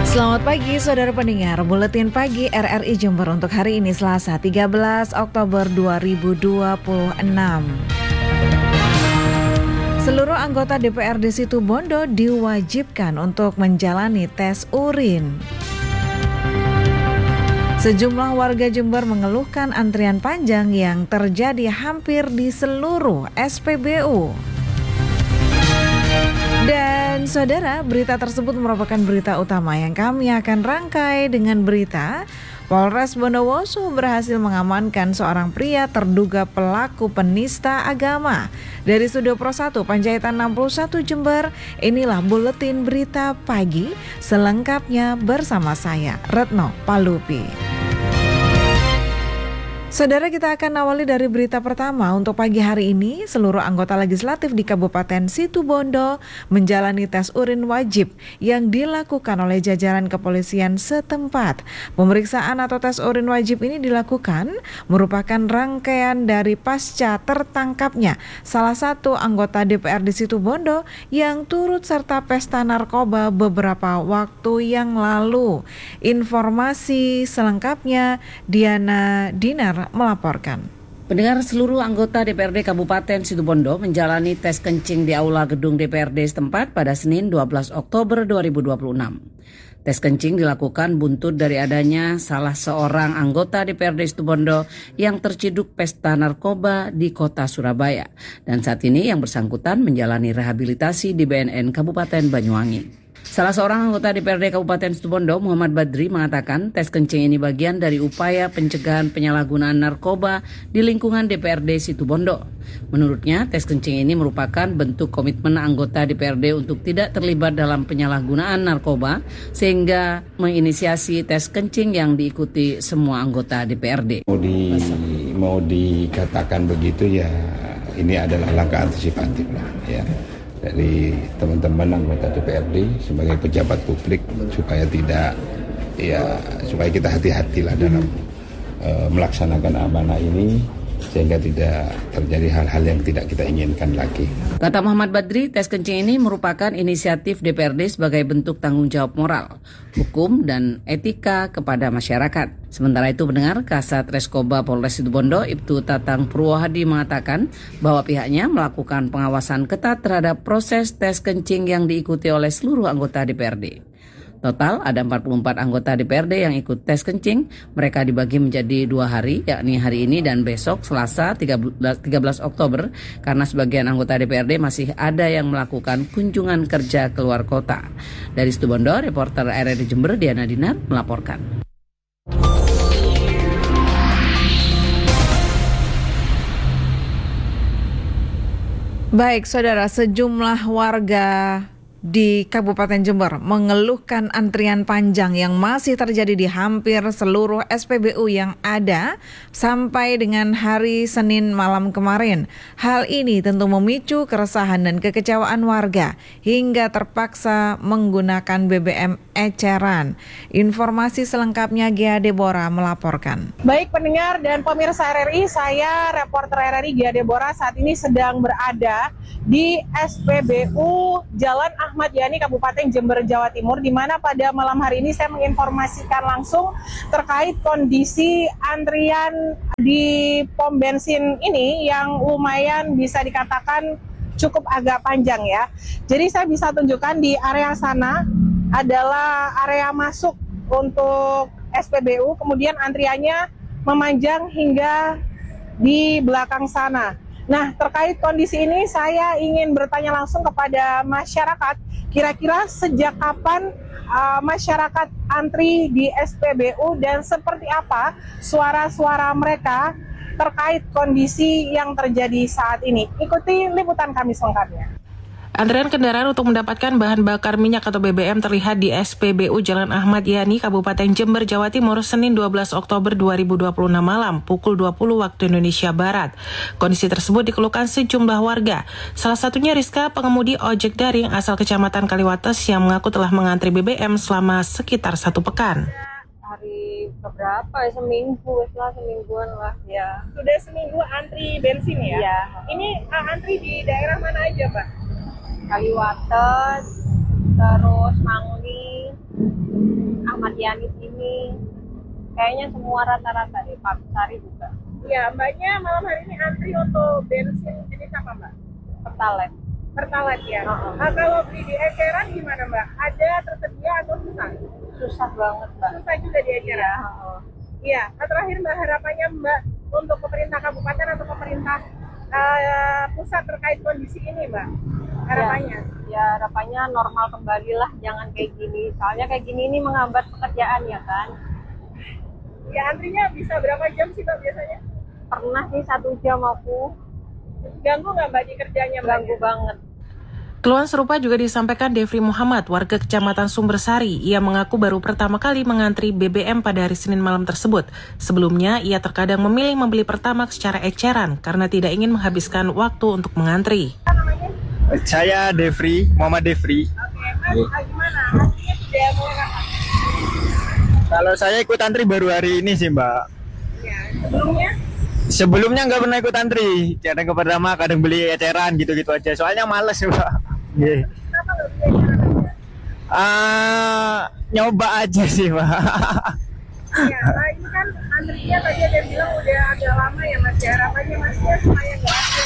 Selamat pagi saudara pendengar, Buletin Pagi RRI Jember untuk hari ini Selasa 13 Oktober 2026. Seluruh anggota DPRD Situbondo diwajibkan untuk menjalani tes urin. Sejumlah warga Jember mengeluhkan antrian panjang yang terjadi hampir di seluruh SPBU. Dan saudara, berita tersebut merupakan berita utama yang kami akan rangkai dengan berita Polres Bondowoso berhasil mengamankan seorang pria terduga pelaku penista agama. Dari Studio Pro 1 Panjaitan 61 Jember, inilah Buletin Berita Pagi selengkapnya bersama saya, Retno Palupi. Saudara, kita akan awali dari berita pertama. Untuk pagi hari ini, seluruh anggota legislatif di Kabupaten Situbondo menjalani tes urin wajib yang dilakukan oleh jajaran kepolisian setempat. Pemeriksaan atau tes urin wajib ini dilakukan merupakan rangkaian dari pasca tertangkapnya salah satu anggota DPRD Situbondo yang turut serta pesta narkoba beberapa waktu yang lalu. Informasi selengkapnya Diana Dinar melaporkan. Pendengar, seluruh anggota DPRD Kabupaten Situbondo menjalani tes kencing di aula gedung DPRD setempat pada Senin 12 Oktober 2026. Tes kencing dilakukan buntut dari adanya salah seorang anggota DPRD Situbondo yang terciduk pesta narkoba di kota Surabaya. Dan saat ini yang bersangkutan menjalani rehabilitasi di BNN Kabupaten Banyuwangi. Salah seorang anggota DPRD Kabupaten Situbondo, Muhammad Badri, mengatakan tes kencing ini bagian dari upaya pencegahan penyalahgunaan narkoba di lingkungan DPRD Situbondo. Menurutnya, tes kencing ini merupakan bentuk komitmen anggota DPRD untuk tidak terlibat dalam penyalahgunaan narkoba, sehingga menginisiasi tes kencing yang diikuti semua anggota DPRD. Mau dikatakan begitu ya, ini adalah langkah antisipatif lah ya. Dari teman-teman anggota DPRD sebagai pejabat publik supaya supaya kita hati-hatilah dalam melaksanakan amanah ini sehingga tidak terjadi hal-hal yang tidak kita inginkan lagi. Kata Muhammad Badri, tes kencing ini merupakan inisiatif DPRD sebagai bentuk tanggung jawab moral, hukum, dan etika kepada masyarakat. Sementara itu, pendengar, Kasat Reskoba Polres Situbondo, Ibtu Tatang Purwohadi mengatakan bahwa pihaknya melakukan pengawasan ketat terhadap proses tes kencing yang diikuti oleh seluruh anggota DPRD. Total ada 44 anggota DPRD yang ikut tes kencing. Mereka dibagi menjadi 2 hari, yakni hari ini dan besok Selasa 13 Oktober, karena sebagian anggota DPRD masih ada yang melakukan kunjungan kerja keluar kota. Dari Situbondo, reporter RRI Jember Diana Dinar melaporkan. Baik, saudara, sejumlah warga di Kabupaten Jember mengeluhkan antrian panjang yang masih terjadi di hampir seluruh SPBU yang ada sampai dengan hari Senin malam kemarin. Hal ini tentu memicu keresahan dan kekecewaan warga hingga terpaksa menggunakan BBM eceran. Informasi selengkapnya Gia Deborah melaporkan. Baik pendengar dan pemirsa RRI, saya reporter RRI Gia Deborah saat ini sedang berada di SPBU Jalan Ahmad Yani, Kabupaten Jember, Jawa Timur, di mana pada malam hari ini saya menginformasikan langsung terkait kondisi antrian di pom bensin ini yang lumayan bisa dikatakan cukup agak panjang ya. Jadi saya bisa tunjukkan di area sana adalah area masuk untuk SPBU, kemudian antriannya memanjang hingga di belakang sana. Nah, terkait kondisi ini saya ingin bertanya langsung kepada masyarakat, kira-kira sejak kapan masyarakat antri di SPBU dan seperti apa suara-suara mereka terkait kondisi yang terjadi saat ini. Ikuti liputan kami selengkapnya. Antrean kendaraan untuk mendapatkan bahan bakar minyak atau BBM terlihat di SPBU Jalan Ahmad Yani, Kabupaten Jember, Jawa Timur, Senin 12 Oktober 2026 malam, pukul 20 waktu Indonesia Barat. Kondisi tersebut dikeluhkan sejumlah warga. Salah satunya Rizka, pengemudi ojek daring asal Kecamatan Kaliwates yang mengaku telah mengantri BBM selama sekitar 1 pekan. Hari keberapa ya? Semingguan lah ya. Sudah seminggu antri bensin ya? Iya. Ini antri di daerah mana aja, Pak? Kaliwates, terus Mangli, Ahmad Yani sini. Kayaknya semua rata-rata deh, Pak Sari juga. Ya, Mbaknya malam hari ini antri untuk bensin jenis apa, Mbak? Pertalite. Pertalite ya. Uh-uh. Nah, kalau beli di eceran gimana, Mbak? Ada tersedia atau susah? Susah banget, Mbak. Susah juga di eceran. Iya. Nah, terakhir Mbak, harapannya Mbak untuk pemerintah kabupaten atau pemerintah pusat terkait kondisi ini, Mbak? Harapannya? Ya harapannya normal kembali lah, jangan kayak gini. Soalnya kayak gini ini menghambat pekerjaan ya kan. Ya, antrinya bisa berapa jam sih, Mbak, biasanya? Pernah sih 1 jam aku. Ganggu nggak, Mbak, di kerjanya, Mbak? Ganggu banget. Keluhan serupa juga disampaikan Devri Muhammad, warga Kecamatan Sumbersari. Ia mengaku baru pertama kali mengantri BBM pada hari Senin malam tersebut. Sebelumnya, ia terkadang memilih membeli Pertamax secara eceran karena tidak ingin menghabiskan waktu untuk mengantri. Saya Devri, Muhammad Devri. Oke, Mas, gimana? Antrinya sudah mulai kapan? Kalau saya ikut antri baru hari ini sih, Mbak. Ya, sebelumnya? Sebelumnya nggak pernah ikut antri. Kadang ke pertama, kadang beli eceran gitu-gitu aja. Soalnya males, Mbak. Yeah. Kenapa nggak beli eceran aja? Nyoba aja sih, Mbak. Ya, nah ini kan antrinya tadi ada yang bilang udah agak lama ya, Mas. Ya, harapannya Masnya supaya nggak ada.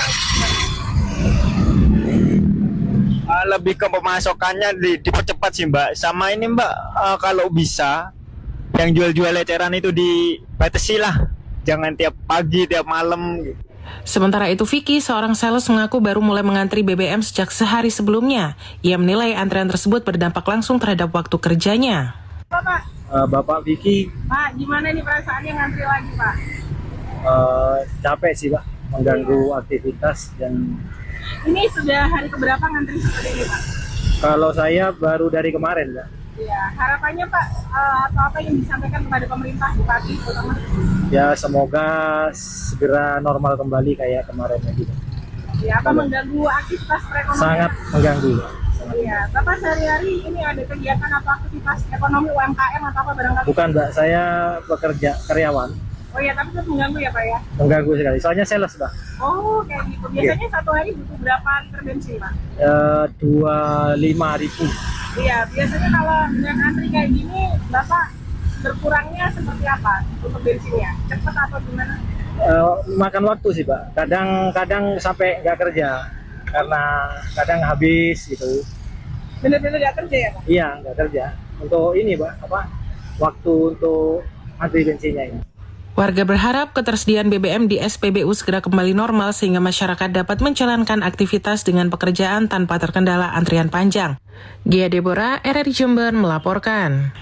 Lebih ke pemasokannya dipercepat sih, Mbak. Sama ini, Mbak, kalau bisa yang jual-jual eceran itu dibatasi lah. Jangan tiap pagi, tiap malam. Sementara itu Vicky, seorang sales mengaku baru mulai mengantri BBM sejak sehari sebelumnya. Ia menilai antrean tersebut berdampak langsung terhadap waktu kerjanya. Pak, Bapak Vicky, Pak, gimana nih perasaannya ngantri lagi, Pak? capek sih, Pak. Mengganggu aktivitas dan Ini sudah hari keberapa ngantri seperti ini, Pak? kalau saya baru dari kemarin, Mbak. Ya, harapannya Pak, atau apa yang disampaikan kepada pemerintah Bupati terutama? Ya semoga segera normal kembali kayak kemarin gitu. Ya, apa mengganggu aktivitas perekonomian? Sangat mengganggu. Iya, Bapak sehari-hari ini ada kegiatan atau aktivitas ekonomi UMKM atau apa barangkali? Bukan, Mbak, saya pekerja karyawan. Oh iya, tapi itu mengganggu ya, Pak ya? Mengganggu sekali. Soalnya sales, Mbak. Oh, kayak gitu. Biasanya satu hari butuh berapa liter bensin, Pak? 25.000. Iya, biasanya kalau dengan antri kayak gini, Bapak berkurangnya seperti apa untuk bensinnya? Cepat atau gimana? Makan waktu sih, Pak. Kadang sampai nggak kerja karena kadang habis gitu. Bener-bener nggak kerja ya, Pak? Iya, nggak kerja. Untuk ini, Pak, waktu untuk antri bensinnya ini. Warga berharap ketersediaan BBM di SPBU segera kembali normal sehingga masyarakat dapat menjalankan aktivitas dengan pekerjaan tanpa terkendala antrian panjang. Gia Deborah, RRI Jember melaporkan.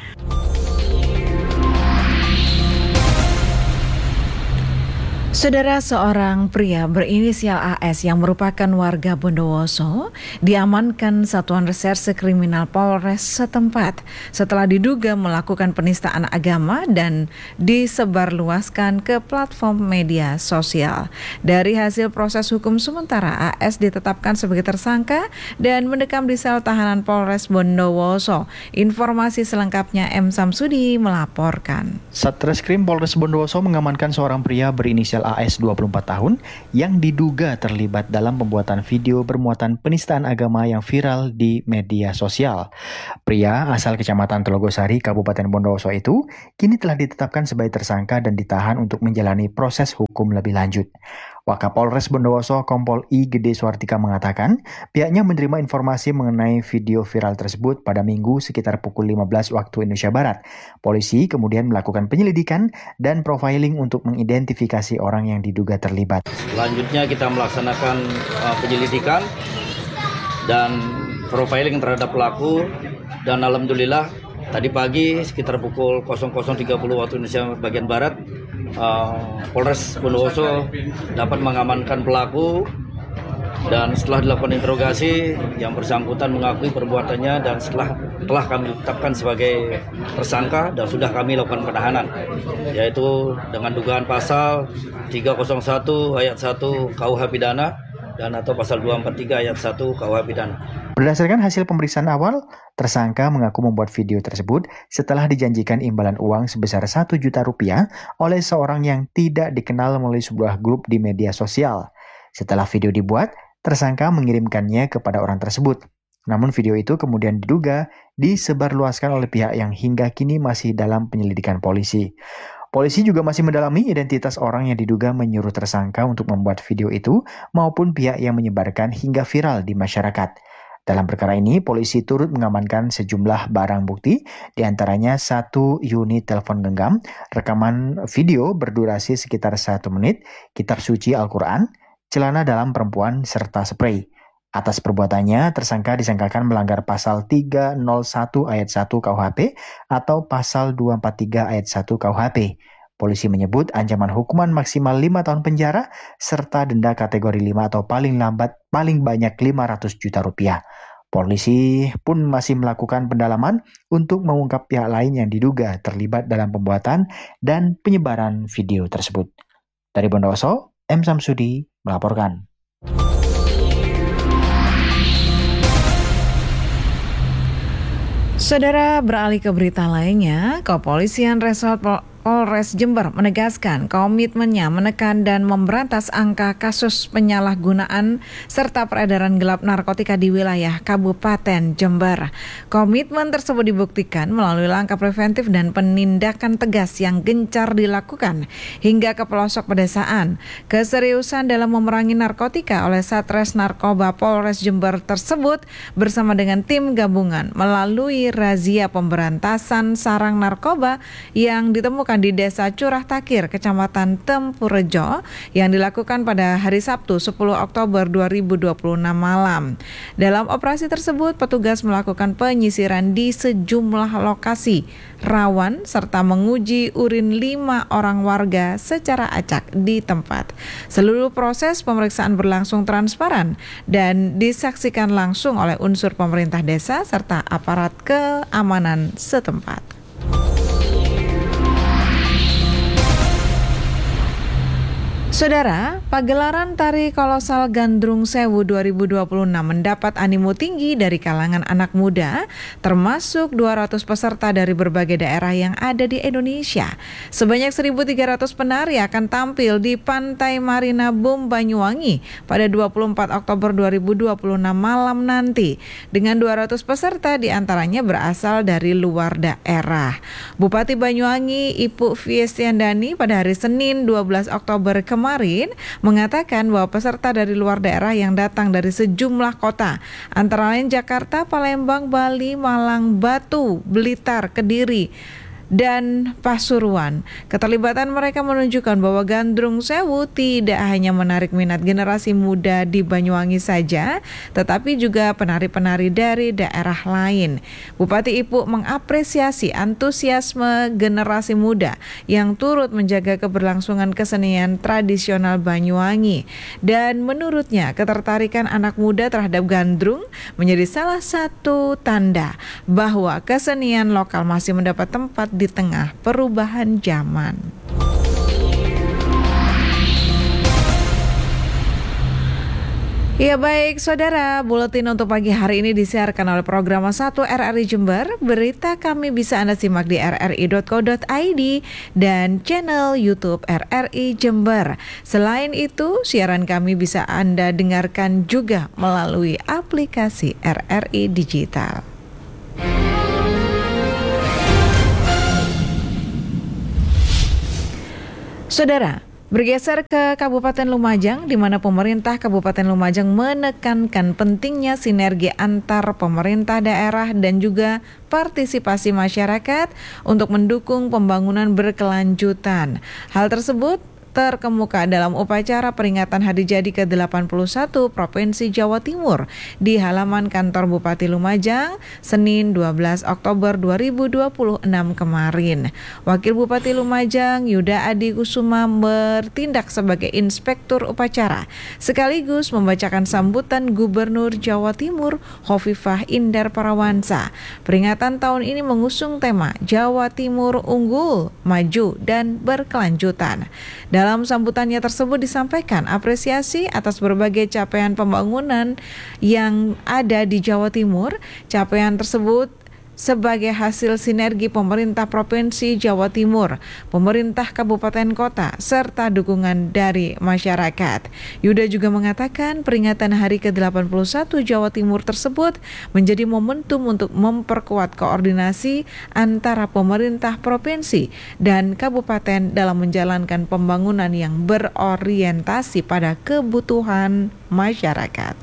Saudara, seorang pria berinisial AS yang merupakan warga Bondowoso diamankan Satuan Reserse Kriminal Polres setempat setelah diduga melakukan penistaan agama dan disebarluaskan ke platform media sosial. Dari hasil proses hukum sementara, AS ditetapkan sebagai tersangka dan mendekam di sel tahanan Polres Bondowoso. Informasi selengkapnya M. Samsudi melaporkan. Satreskrim Polres Bondowoso mengamankan seorang pria berinisial AS 24 tahun yang diduga terlibat dalam pembuatan video bermuatan penistaan agama yang viral di media sosial. Pria asal Kecamatan Telogosari, Kabupaten Bondowoso itu kini telah ditetapkan sebagai tersangka dan ditahan untuk menjalani proses hukum lebih lanjut. Wakapolres Bondowoso Kompol I Gede Suartika mengatakan pihaknya menerima informasi mengenai video viral tersebut pada Minggu sekitar pukul 15 waktu Indonesia Barat. Polisi kemudian melakukan penyelidikan dan profiling untuk mengidentifikasi orang yang diduga terlibat. Selanjutnya kita melaksanakan penyelidikan dan profiling terhadap pelaku dan alhamdulillah tadi pagi sekitar pukul 00.30 waktu Indonesia bagian Barat Polres Bondowoso dapat mengamankan pelaku dan setelah dilakukan interogasi yang bersangkutan mengakui perbuatannya dan telah kami tetapkan sebagai tersangka dan sudah kami lakukan penahanan yaitu dengan dugaan pasal 301 ayat 1 KUH pidana dan atau pasal 243 ayat 1 KUH pidana. Berdasarkan hasil pemeriksaan awal, tersangka mengaku membuat video tersebut setelah dijanjikan imbalan uang sebesar 1 juta rupiah oleh seorang yang tidak dikenal melalui sebuah grup di media sosial. Setelah video dibuat, tersangka mengirimkannya kepada orang tersebut. Namun video itu kemudian diduga disebarluaskan oleh pihak yang hingga kini masih dalam penyelidikan polisi. Polisi juga masih mendalami identitas orang yang diduga menyuruh tersangka untuk membuat video itu maupun pihak yang menyebarkan hingga viral di masyarakat. Dalam perkara ini, polisi turut mengamankan sejumlah barang bukti, diantaranya 1 unit telepon genggam, rekaman video berdurasi sekitar 1 menit, kitab suci Al-Quran, celana dalam perempuan, serta spray. Atas perbuatannya, tersangka disangkakan melanggar pasal 301 ayat 1 KUHP atau pasal 243 ayat 1 KUHP. Polisi menyebut ancaman hukuman maksimal 5 tahun penjara serta denda kategori 5 atau paling banyak 500 juta rupiah. Polisi pun masih melakukan pendalaman untuk mengungkap pihak lain yang diduga terlibat dalam pembuatan dan penyebaran video tersebut. Dari Bondowoso, M. Samsudi melaporkan. Saudara, beralih ke berita lainnya, Kepolisian Resort Polres Jember menegaskan komitmennya menekan dan memberantas angka kasus penyalahgunaan serta peredaran gelap narkotika di wilayah Kabupaten Jember. Komitmen tersebut dibuktikan melalui langkah preventif dan penindakan tegas yang gencar dilakukan hingga ke pelosok pedesaan. Keseriusan dalam memerangi narkotika oleh Satres Narkoba Polres Jember tersebut bersama dengan tim gabungan melalui razia pemberantasan sarang narkoba yang ditemukan di Desa Curah Takir, Kecamatan Tempurejo yang dilakukan pada hari Sabtu 10 Oktober 2026 malam. Dalam operasi tersebut, petugas melakukan penyisiran di sejumlah lokasi rawan serta menguji urin 5 orang warga secara acak di tempat. Seluruh proses pemeriksaan berlangsung transparan dan disaksikan langsung oleh unsur pemerintah desa serta aparat keamanan setempat. Saudara, pagelaran Tari Kolosal Gandrung Sewu 2026 mendapat animo tinggi dari kalangan anak muda, termasuk 200 peserta dari berbagai daerah yang ada di Indonesia. Sebanyak 1.300 penari akan tampil di Pantai Marina Bom Banyuwangi pada 24 Oktober 2026 malam nanti. Dengan 200 peserta diantaranya berasal dari luar daerah. Bupati Banyuwangi, Ibu Fiestiandani pada hari Senin 12 Oktober kemarin mengatakan bahwa peserta dari luar daerah yang datang dari sejumlah kota, antara lain Jakarta, Palembang, Bali, Malang, Batu, Blitar, Kediri, dan Pasuruan. Keterlibatan mereka menunjukkan bahwa Gandrung Sewu tidak hanya menarik minat generasi muda di Banyuwangi saja, tetapi juga penari-penari dari daerah lain. Bupati Ipuk mengapresiasi antusiasme generasi muda yang turut menjaga keberlangsungan kesenian tradisional Banyuwangi. Dan menurutnya, ketertarikan anak muda terhadap gandrung menjadi salah satu tanda bahwa kesenian lokal masih mendapat tempat di tengah perubahan zaman. Ya baik saudara, buletin untuk pagi hari ini disiarkan oleh program 1 RRI Jember. Berita kami bisa Anda simak di rri.co.id dan channel YouTube RRI Jember. Selain itu, siaran kami bisa Anda dengarkan juga melalui aplikasi RRI Digital. Saudara, bergeser ke Kabupaten Lumajang, di mana pemerintah Kabupaten Lumajang menekankan pentingnya sinergi antar pemerintah daerah dan juga partisipasi masyarakat untuk mendukung pembangunan berkelanjutan. Hal tersebut terkemuka dalam upacara peringatan Hari Jadi ke-81 Provinsi Jawa Timur di halaman kantor Bupati Lumajang, Senin 12 Oktober 2026 kemarin. Wakil Bupati Lumajang, Yuda Adi Kusuma, bertindak sebagai inspektur upacara, sekaligus membacakan sambutan Gubernur Jawa Timur, Hovifah Indar Parawansa. Peringatan tahun ini mengusung tema Jawa Timur Unggul, Maju, dan Berkelanjutan. Dalam sambutannya tersebut disampaikan apresiasi atas berbagai capaian pembangunan yang ada di Jawa Timur. Capaian tersebut sebagai hasil sinergi pemerintah Provinsi Jawa Timur, pemerintah kabupaten kota, serta dukungan dari masyarakat. Yuda juga mengatakan peringatan hari ke-81 Jawa Timur tersebut menjadi momentum untuk memperkuat koordinasi antara pemerintah provinsi dan kabupaten dalam menjalankan pembangunan yang berorientasi pada kebutuhan masyarakat.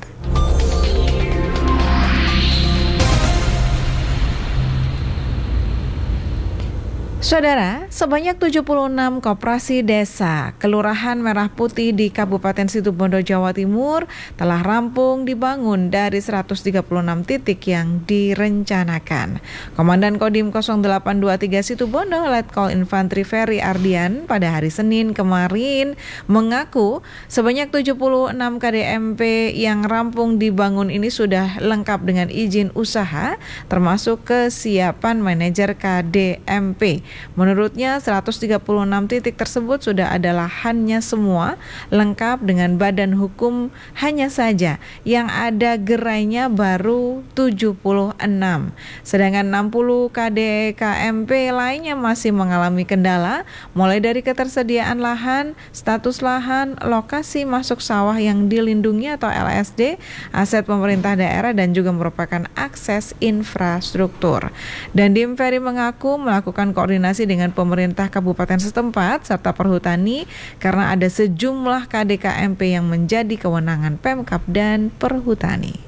Saudara, sebanyak 76 koperasi desa Kelurahan Merah Putih di Kabupaten Situbondo, Jawa Timur telah rampung dibangun dari 136 titik yang direncanakan. Komandan Kodim 0823 Situbondo, Letkol Infantri Ferry Ardian pada hari Senin kemarin mengaku sebanyak 76 KDMP yang rampung dibangun ini sudah lengkap dengan izin usaha termasuk kesiapan manajer KDMP. Menurutnya 136 titik tersebut sudah ada lahannya semua, lengkap dengan badan hukum, hanya saja yang ada gerainya baru 76. Sedangkan 60 KDKMP lainnya masih mengalami kendala, mulai dari ketersediaan lahan, status lahan, lokasi masuk sawah yang dilindungi atau LSD, aset pemerintah daerah dan juga merupakan akses infrastruktur. Dan Dim Ferry mengaku melakukan koordinasi dengan pemerintah kabupaten setempat serta perhutani karena ada sejumlah KDKMP yang menjadi kewenangan Pemkab dan perhutani.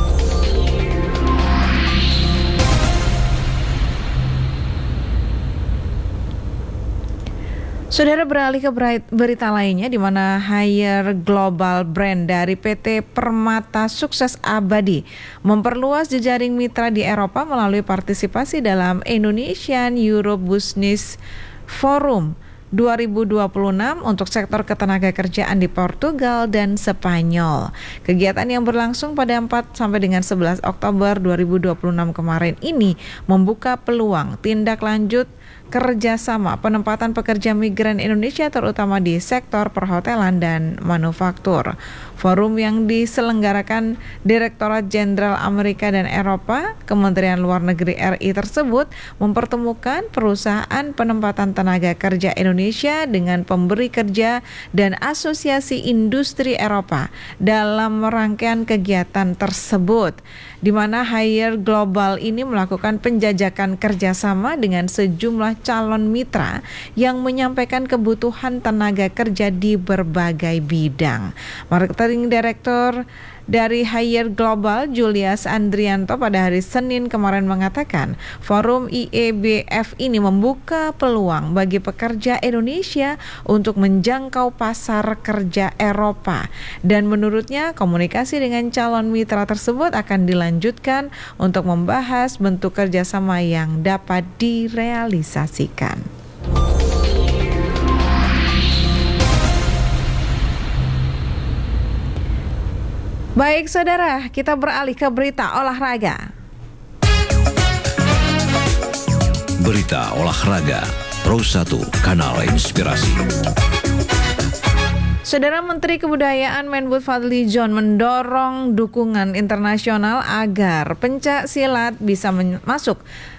Saudara, beralih ke berita lainnya di mana Haier Global Brand dari PT Permata Sukses Abadi memperluas jejaring mitra di Eropa melalui partisipasi dalam Indonesian Europe Business Forum 2026 untuk sektor ketenaga kerjaan di Portugal dan Spanyol. Kegiatan yang berlangsung pada 4 sampai dengan 11 Oktober 2026 kemarin ini membuka peluang tindak lanjut kerjasama penempatan pekerja migran Indonesia terutama di sektor perhotelan dan manufaktur. Forum yang diselenggarakan Direktorat Jenderal Amerika dan Eropa, Kementerian Luar Negeri RI tersebut mempertemukan perusahaan penempatan tenaga kerja Indonesia dengan pemberi kerja dan Asosiasi Industri Eropa dalam rangkaian kegiatan tersebut, di mana Haier Global ini melakukan penjajakan kerjasama dengan sejumlah calon mitra yang menyampaikan kebutuhan tenaga kerja di berbagai bidang. Marketing Director dari Haier Global, Julius Andrianto, pada hari Senin kemarin mengatakan forum IEBF ini membuka peluang bagi pekerja Indonesia untuk menjangkau pasar kerja Eropa. Dan menurutnya komunikasi dengan calon mitra tersebut akan dilanjutkan untuk membahas bentuk kerjasama yang dapat direalisasikan. Baik saudara, kita beralih ke berita olahraga. Berita olahraga, Pro 1, Kanal Inspirasi. Saudara, Menteri Kebudayaan Menbud Fadly John mendorong dukungan internasional agar pencak silat bisa masuk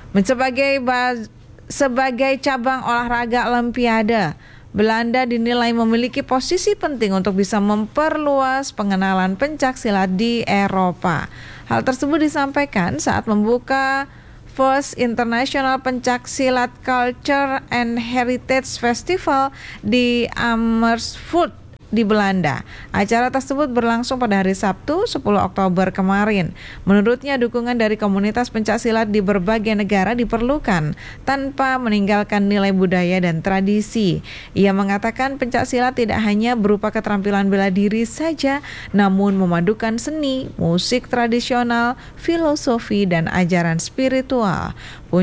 sebagai cabang olahraga Olimpiade. Belanda dinilai memiliki posisi penting untuk bisa memperluas pengenalan pencak silat di Eropa. Hal tersebut disampaikan saat membuka First International Pencak Silat Culture and Heritage Festival di Amersfoort di Belanda. Acara tersebut berlangsung pada hari Sabtu 10 Oktober kemarin. Menurutnya dukungan dari komunitas pencaksilat di berbagai negara diperlukan tanpa meninggalkan nilai budaya dan tradisi. Ia mengatakan pencaksilat tidak hanya berupa keterampilan bela diri saja, namun memadukan seni, musik tradisional, filosofi, dan ajaran spiritual.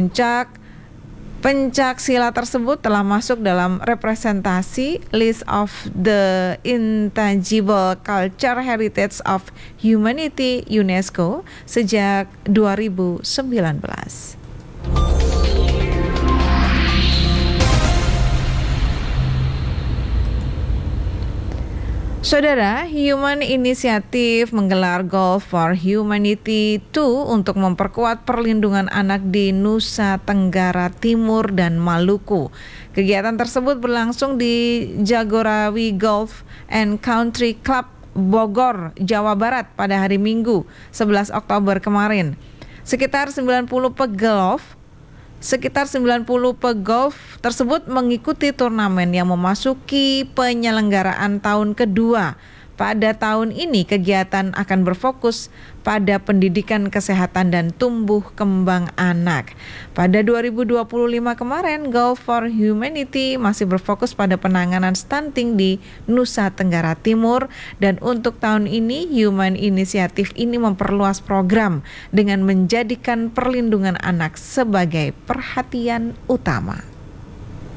Pencak silat tersebut telah masuk dalam representasi List of the Intangible Cultural Heritage of Humanity UNESCO sejak 2019. Saudara, Human Initiative menggelar Golf for Humanity 2 untuk memperkuat perlindungan anak di Nusa Tenggara Timur dan Maluku. Kegiatan tersebut berlangsung di Jagorawi Golf and Country Club Bogor, Jawa Barat pada hari Minggu, 11 Oktober kemarin. Sekitar 90 pegolf tersebut mengikuti turnamen yang memasuki penyelenggaraan tahun kedua. Pada tahun ini kegiatan akan berfokus pada pendidikan kesehatan dan tumbuh kembang anak. Pada 2025 kemarin, Golf for Humanity masih berfokus pada penanganan stunting di Nusa Tenggara Timur, dan untuk tahun ini Human Initiative ini memperluas program dengan menjadikan perlindungan anak sebagai perhatian utama.